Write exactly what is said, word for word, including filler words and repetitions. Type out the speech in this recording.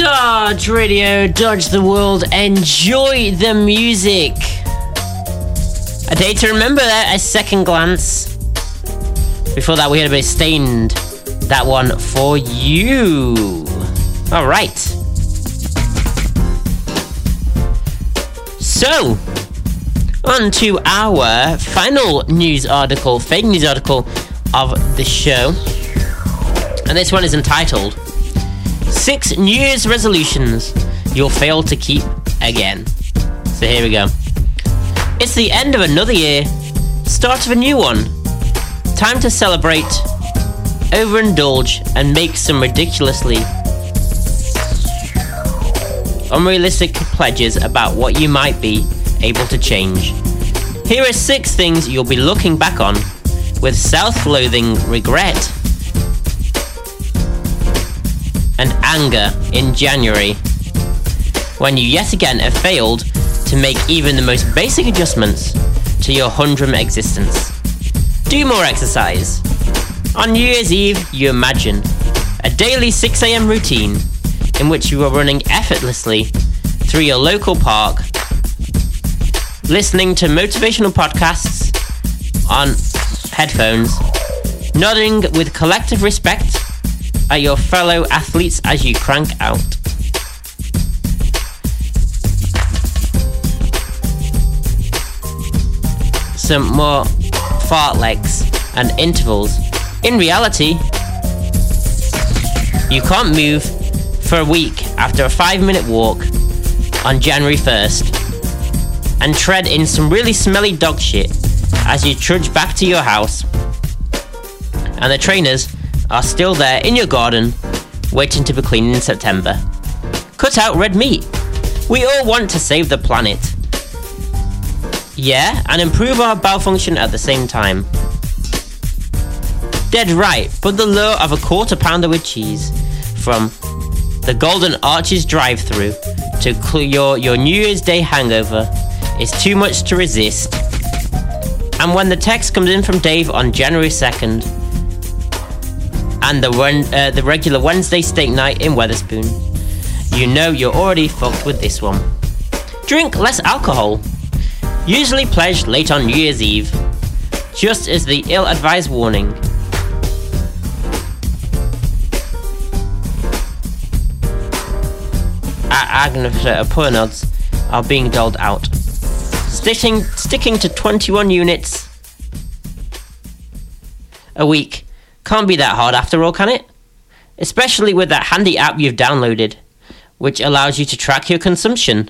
Dodge Radio, dodge the world, enjoy the music. A day to remember there, a second glance. Before that, we had a bit of Stained. That one for you. All right. So, on to our final news article, fake news article of the show. And this one is entitled, Six New Year's Resolutions You'll Fail to Keep Again. So here we go. It's the end of another year, start of a new one. Time to celebrate, overindulge, and make some ridiculously unrealistic pledges about what you might be able to change. Here are six things you'll be looking back on with self-loathing, regret, and anger in January, when you yet again have failed to make even the most basic adjustments to your humdrum existence. Do more exercise. On New Year's Eve, you imagine a daily six a.m. routine in which you are running effortlessly through your local park, listening to motivational podcasts on headphones, nodding with collective respect at your fellow athletes as you crank out. Some more fartlegs and intervals. In reality, you can't move for a week after a five minute walk on January first and tread in some really smelly dog shit as you trudge back to your house and the trainers are still there in your garden waiting to be cleaned in September. Cut out red meat. We all want to save the planet. Yeah, and improve our bowel function at the same time. Dead right, but the lure of a quarter pounder with cheese from the Golden Arches drive-thru to clear your, your New Year's Day hangover is too much to resist. And when the text comes in from Dave on January second and the, uh, the regular Wednesday steak night in Weatherspoon, you know you're already fucked with this one. Drink less alcohol. Usually pledged late on New Year's Eve, just as the ill-advised warning. Agnator Purnods are being doled out. Sticking, sticking to twenty-one units a week can't be that hard after all, can it? Especially with that handy app you've downloaded, which allows you to track your consumption.